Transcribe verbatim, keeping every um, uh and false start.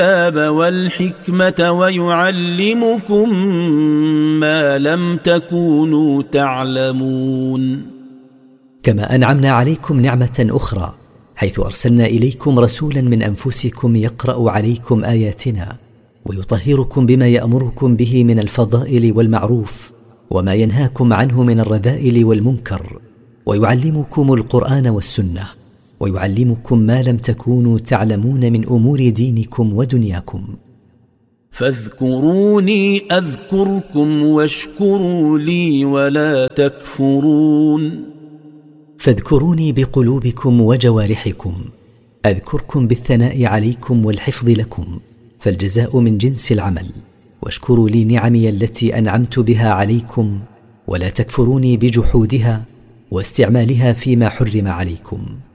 الكتاب والحكمة ويعلمكم ما لم تكونوا تعلمون. كما أنعمنا عليكم نعمة أخرى حيث أرسلنا إليكم رسولا من أنفسكم يقرأ عليكم آياتنا ويطهركم بما يأمركم به من الفضائل والمعروف وما ينهاكم عنه من الرذائل والمنكر، ويعلمكم القرآن والسنة، ويعلمكم ما لم تكونوا تعلمون من أمور دينكم ودنياكم. فاذكروني أذكركم واشكروا لي ولا تكفرون. فاذكروني بقلوبكم وجوارحكم، أذكركم بالثناء عليكم والحفظ لكم، فالجزاء من جنس العمل. واشكروا لي نعمي التي أنعمت بها عليكم ولا تكفروني بجحودها واستعمالها فيما حرم عليكم.